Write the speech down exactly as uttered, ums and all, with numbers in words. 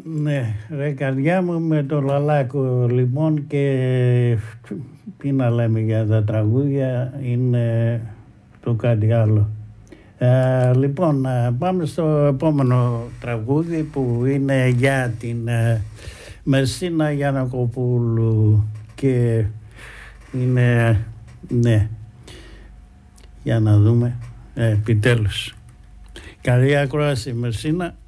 Ναι, ρε καρδιά μου, με το Λαλάκο λοιπόν, και τι να λέμε για τα τραγούδια, είναι το κάτι άλλο. Ε, λοιπόν, πάμε στο επόμενο τραγούδι που είναι για την ε, Μερσίνα Γιαννακοπούλου και είναι, ναι, για να δούμε, ε, επιτέλους. Καλή ακρόαση, Μερσίνα.